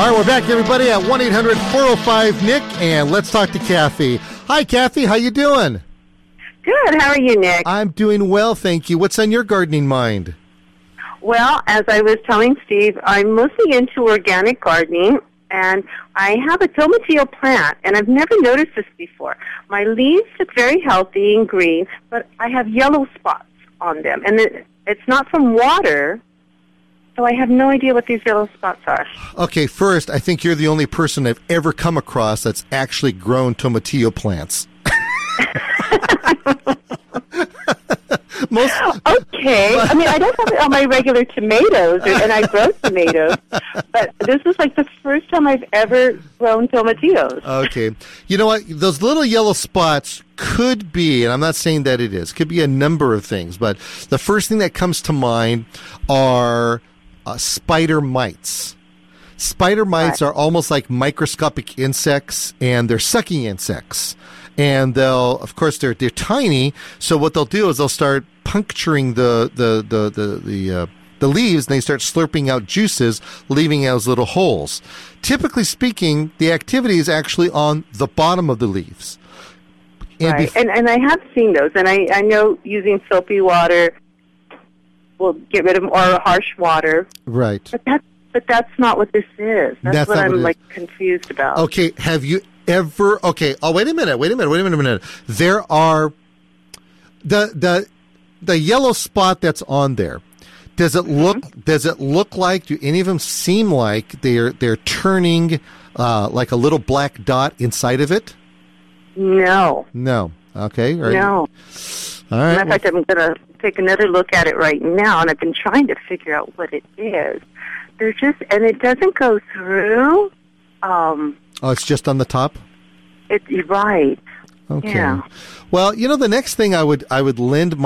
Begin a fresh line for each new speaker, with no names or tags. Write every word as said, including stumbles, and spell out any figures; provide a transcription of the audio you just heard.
All right, we're back, everybody, at one eight hundred four oh five N I C, and let's talk to Kathy. Hi, Kathy. How you doing?
Good. How are you, Nick?
I'm doing well, thank you. What's on your gardening mind?
Well, as I was telling Steve, I'm mostly into organic gardening, and I have a tomatillo plant, and I've never noticed this before. My leaves look very healthy and green, but I have yellow spots on them, and it, it's not from water, so I have no idea what these yellow spots are.
Okay, first, I think you're the only person I've ever come across that's actually grown tomatillo plants. Most,
okay. I mean, I don't have it on my regular tomatoes, or, and I grow tomatoes, but this is like the first time I've ever grown tomatillos.
Okay. You know what? Those little yellow spots could be, and I'm not saying that it is, could be a number of things, but the first thing that comes to mind are uh, spider mites. Spider mites
right.
are almost like microscopic insects, and they're sucking insects. And they'll, of course, they're they're tiny. So what they'll do is they'll start puncturing the the the the the, uh, the leaves, and they start slurping out juices, leaving those little holes. Typically speaking, the activity is actually on the bottom of the leaves.
And right, bef- and and I have seen those, and I I know using soapy water will get rid of or harsh water.
Right.
But that's but that's not what this is. That's,
that's
what I'm
what
like confused about.
Okay, have you ever okay oh wait a minute wait a minute wait a minute a minute there are the the the yellow spot that's on there, does it look mm-hmm. does it look like, do any of them seem like they're they're turning uh like a little black dot inside of it?
No.
No. Okay. Right.
No.
All right.
Matter of fact, I'm gonna take another look at it right now, and I've been trying to figure out what it is. There's just and it doesn't go through um
Oh, it's just on the top?
It, you're right.
Okay.
Yeah.
Well, you know, the next thing I would I would lend my